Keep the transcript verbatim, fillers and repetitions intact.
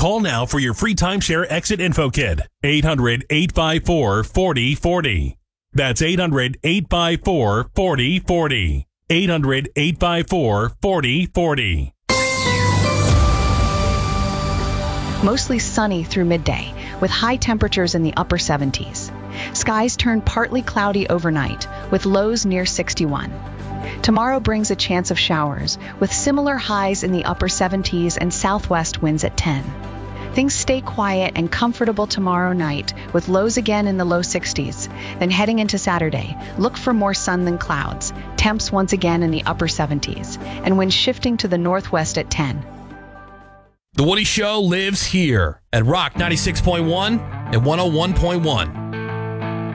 Call now for your free timeshare exit info kit. eight hundred, eight five four, four oh four oh. That's eight hundred, eight five four, four oh four oh. eight hundred, eight five four, four oh four oh. Mostly sunny through midday, with high temperatures in the upper seventies. Skies turn partly cloudy overnight, with lows near sixty-one. Tomorrow brings a chance of showers, with similar highs in the upper seventies and southwest winds at ten. Things stay quiet and comfortable tomorrow night, with lows again in the low sixties. Then heading into Saturday, look for more sun than clouds, temps once again in the upper seventies, and winds shifting to the northwest at ten. The Woody Show lives here at Rock ninety-six point one and one oh one point one.